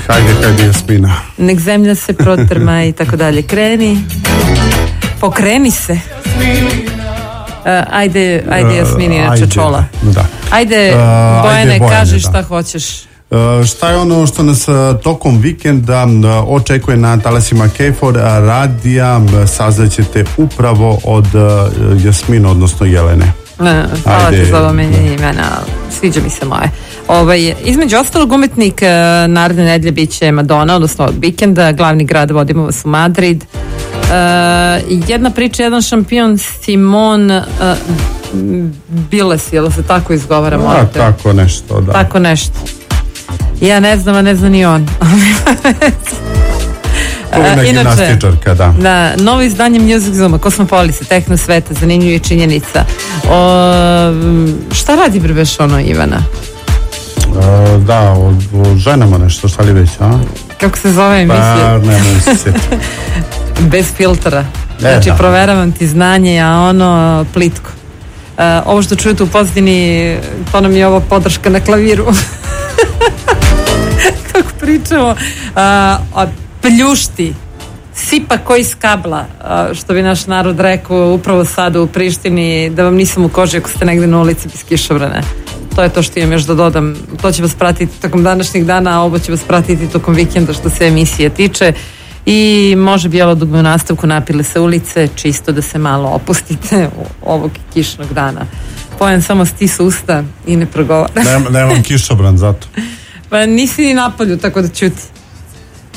Hajde Jasmina. Nek zemlja se protrma i tako dalje. Pokreni se. Ajde Jasminina Čačola. Da. Ajde Bojane, kaži šta hoćeš. Šta je ono što nas tokom vikenda očekuje na talasima KFOR radija, saznaćete upravo od Jasmina, odnosno Jelene. Hvala ti za ovo menjanje imena, sviđa mi se moje. Između ostalog, umetnik naredne nedelje bit će Madonna, odnosno od vikenda. Glavni grad vodimo vas u Madrid. Jedna priča, jedan šampion Simon Biles, jel se tako izgovara? Tako nešto, da. Tako nešto. Ja ne znam, a ne zna ni on. Gimnastičarka, da. Da, novo izdanje Music Zooma, Kosmopolisa, Tehno sveta, zanimljiva činjenica. Šta radi brbeš ono, Ivana? Da, o ženama nešto, šta li već, a? Kako se zove emisija? Ne mogu se. Bez filtera. Znači, proveravam ti znanje, a ono plitko. Ovo što čujete u pozadini, to nam je ovo podrška na klaviru. Kako pričamo, pljušti, sipa koji iz kabla, što bi naš narod rekao upravo sada u Prištini, da vam nisam u koži ako ste negdje na ulici bez kišobrane. To je to što imam još da dodam. To će vas pratiti tokom današnjih dana, a ovo će vas pratiti tokom vikenda što se emisije tiče. I može bijelo dugme u nastavku napile se ulice, čisto da se malo opustite ovog kišnog dana. Pojem samo stis usta i ne progovara. Nemam kišobran zato. Pa nisi ni napolju, tako da ćuti.